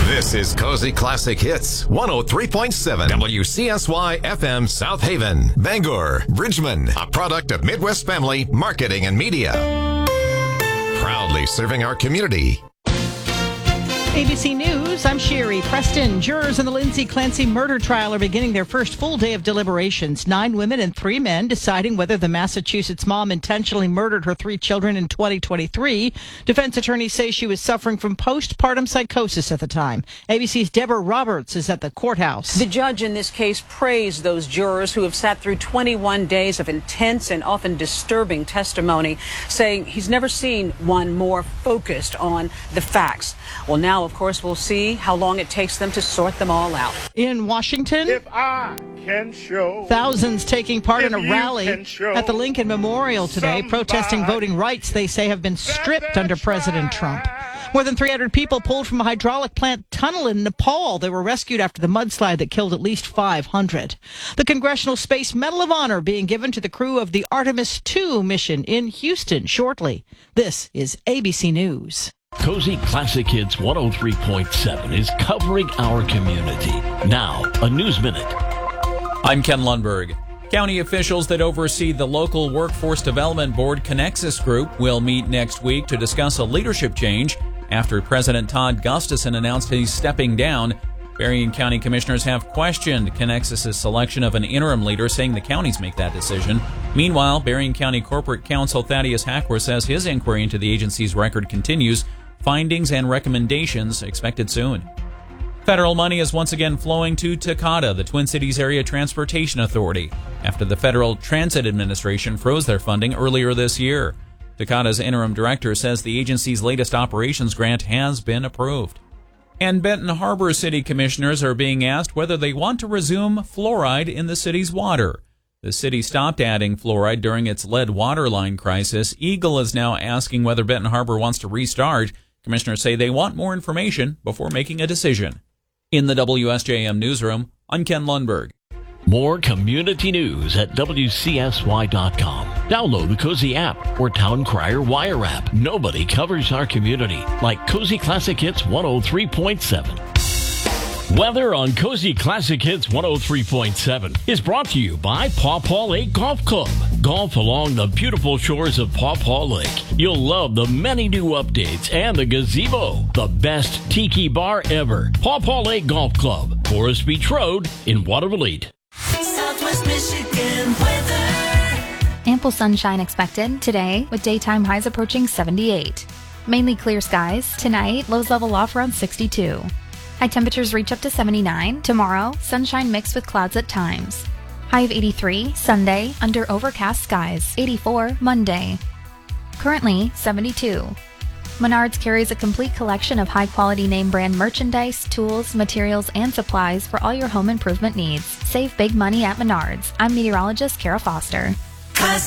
This is Cozy Classic Hits, 103.7 WCSY FM South Haven, Bangor, Bridgman, a product of Midwest Family Marketing and Media. Proudly serving our community. ABC News, I'm Sherry Preston. Jurors in the Lindsay Clancy murder trial are beginning their first full day of deliberations. 9 women and 3 men deciding whether the Massachusetts mom intentionally murdered her 3 children in 2023. Defense attorneys say she was suffering from postpartum psychosis at the time. ABC's Deborah Roberts is at the courthouse. The judge in this case praised those jurors who have sat through 21 days of intense and often disturbing testimony, saying he's never seen one more focused on the facts. Well, now, of course, we'll see how long it takes them to sort them all out. In Washington, if I can show, thousands taking part in a rally at the Lincoln Memorial today, protesting voting rights they say have been stripped under President Trump. More than 300 people pulled from a hydraulic plant tunnel in Nepal. They were rescued after the mudslide that killed at least 500. The Congressional Space Medal of Honor being given to the crew of the Artemis II mission in Houston shortly. This is ABC News. Cozy Classic Hits 103.7 is covering our community. Now, a News Minute. I'm Ken Lundberg. County officials that oversee the local workforce development board Connexus Group will meet next week to discuss a leadership change after President Todd Gustafson announced he's stepping down. Berrien County commissioners have questioned Connexus' selection of an interim leader, saying the counties make that decision. Meanwhile, Berrien County Corporate Counsel Thaddeus Hackworth says his inquiry into the agency's record continues. Findings and recommendations expected soon. Federal money is once again flowing to TCATA, the Twin Cities Area Transportation Authority, after the Federal Transit Administration froze their funding earlier this year. TCATA's interim director says the agency's latest operations grant has been approved. And Benton Harbor City Commissioners are being asked whether they want to resume fluoride in the city's water. The city stopped adding fluoride during its lead water line crisis. Eagle is now asking whether Benton Harbor wants to restart. Commissioners say they want more information before making a decision. In the WSJM newsroom, I'm Ken Lundberg. More community news at WCSY.com. Download the Cozy app or Town Crier Wire app. Nobody covers our community like Cozy Classic Hits 103.7. Weather on Cozy Classic Hits 103.7 is brought to you by Paw Paw Lake Golf Club. Golf along the beautiful shores of Paw Paw Lake. You'll love the many new updates and the gazebo. The best tiki bar ever. Paw Paw Lake Golf Club, Forest Beach Road in Waterville. Southwest Michigan weather. Ample sunshine expected today with daytime highs approaching 78. Mainly clear skies. Tonight, lows level off around 62. High temperatures reach up to 79. Tomorrow, sunshine mixed with clouds at times. High of 83 Sunday under overcast skies. 84 Monday. Currently 72. Menards carries a complete collection of high-quality name-brand merchandise, tools, materials, and supplies for all your home improvement needs. Save big money at Menards. I'm meteorologist Kara Foster. Classic.